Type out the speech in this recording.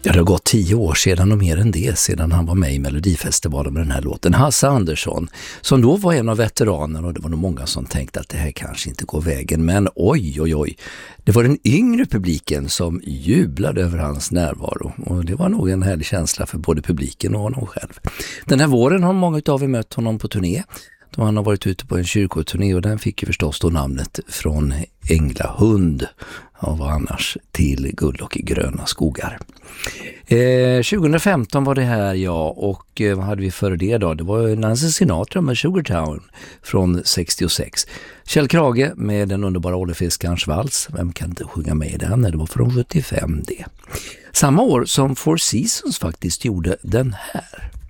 Ja, det har gått 10 år sedan och mer än det sedan han var med i Melodifestivalen med den här låten. Hasse Andersson, som då var en av veteranerna, och det var nog många som tänkte att det här kanske inte går vägen. Men oj. Det var den yngre publiken som jublade över hans närvaro. Och det var nog en härlig känsla för både publiken och honom själv. Den här våren har många av er mött honom på turné. Då han har varit ute på en kyrkoturné, och den fick ju förstås då namnet Från Änglahund, och var annars Till guld och gröna skogar. 2015 var det här, ja, och vad hade vi före det då? Det var Nancy Sinatra med Sugartown från 66. Kjell Krage med den underbara Ollefiskarns vals. Vem kan inte sjunga med i den? Det var från 75 det. Samma år som Four Seasons faktiskt gjorde den här.